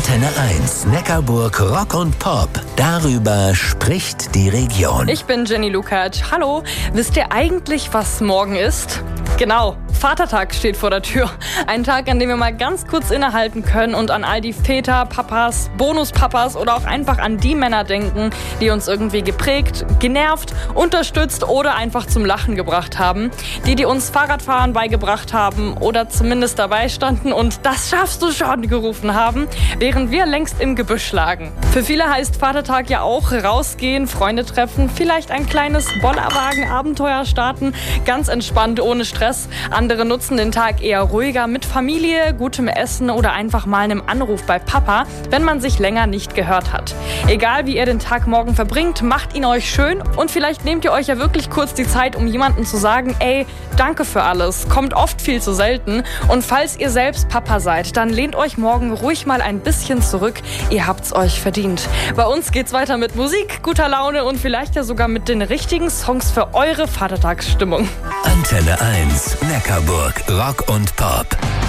Antenne 1, Neckarburg Rock und Pop. Darüber spricht die Region. Ich bin Jenny Lukacs. Hallo, wisst ihr eigentlich, was morgen ist? Genau, Vatertag steht vor der Tür. Ein Tag, an dem wir mal ganz kurz innehalten können und an all die Väter, Papas, Bonuspapas oder auch einfach an die Männer denken, die uns irgendwie geprägt, genervt, unterstützt oder einfach zum Lachen gebracht haben. Die uns Fahrradfahren beigebracht haben oder zumindest dabei standen und "Das schaffst du schon" gerufen haben, während wir längst im Gebüsch lagen. Für viele heißt Vatertag ja auch rausgehen, Freunde treffen, vielleicht ein kleines Bollerwagen-Abenteuer starten, ganz entspannt, ohne Stress. Andere nutzen den Tag eher ruhiger mit Familie, gutem Essen oder einfach mal einem Anruf bei Papa, wenn man sich länger nicht gehört hat. Egal wie ihr den Tag morgen verbringt, macht ihn euch schön und vielleicht nehmt ihr euch ja wirklich kurz die Zeit, um jemandem zu sagen, ey, danke für alles, kommt oft viel zu selten. Und falls ihr selbst Papa seid, dann lehnt euch morgen ruhig mal ein bisschen zurück, ihr habt's euch verdient. Bei uns geht's weiter mit Musik, guter Laune und vielleicht ja sogar mit den richtigen Songs für eure Vatertagsstimmung. Antenne 1, Neckarburg Rock und Pop.